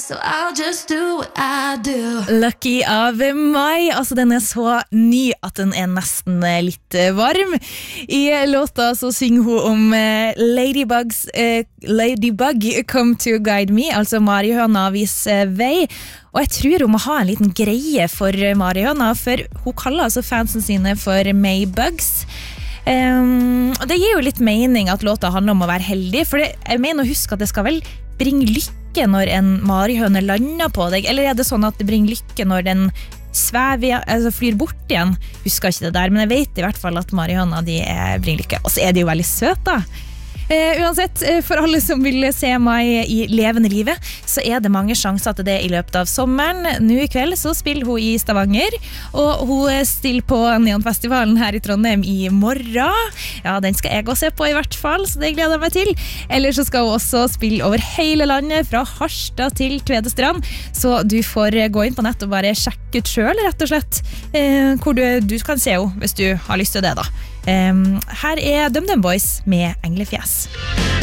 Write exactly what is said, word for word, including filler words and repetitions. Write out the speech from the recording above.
so I'll just do what I do. Lucky av Mai, altså den er så ny at den er nesten litt varm. I låta så synger hun om uh, Ladybugs, uh, Ladybug come to guide me, altså Marihøna viser vei. Og jeg tror hun må ha en liten greie for Marihøna, for hun kaller altså fansen sine for Maybugs. Um, og det gir jo litt mening at låta handler om å være heldig, for det, jeg mener å huske at det skal vel bringe lykke når en marihøne lander på deg, eller er det sånn at det bringer lykke når den svever, altså flyr bort igjen? Husker ikke det der, men jeg vet i hvert fall at marihøna de er, bringer lykke, og så er de jo veldig søte da. Uh, uansett, uh, for alle som vil se meg i levende livet, så er det mange sjanser til det i løpet av sommeren. Nå i kveld så spiller hun i Stavanger, og hun stiller på Neonfestivalen her i Trondheim i morgen. Ja, den skal jeg også se på i hvert fall, så det gleder jeg meg til. Eller så skal hun også spille over hele landet, fra Harstad til Tvedestrand, så du får gå inn på nett og bare sjekke ut selv, rett og slett, uh, hvor du, du kan se henne hvis du har lyst til det da. Um, her er DumDum Boys med Englefjes.